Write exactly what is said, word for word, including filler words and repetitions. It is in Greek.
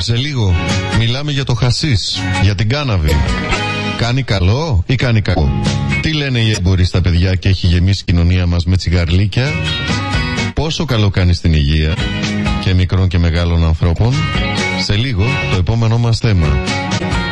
Σε λίγο μιλάμε για το χασίς, για την κάναβη. Κάνει καλό ή κάνει κακό? Τι λένε οι έμποροι στα παιδιά και έχει γεμίσει η κοινωνία μας με τσιγαρλίκια? Πόσο καλό κάνει στην υγεία και μικρών και μεγάλων ανθρώπων? Σε λίγο το επόμενό μας θέμα.